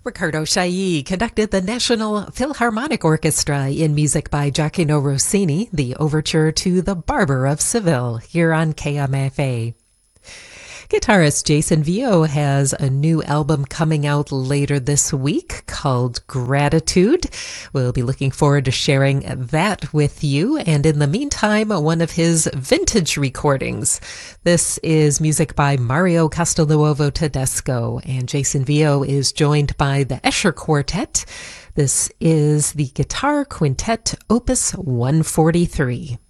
Riccardo Chailly conducted the National Philharmonic Orchestra in music by Gioacchino Rossini, the overture to The Barber of Seville, here on KMFA. Guitarist Jason Vio has a new album coming out later this week called Gratitude. We'll be looking forward to sharing that with you. And in the meantime, one of his vintage recordings. This is music by Mario Castelnuovo Tedesco, and Jason Vio is joined by the Escher Quartet. This is the Guitar Quintet Opus 143.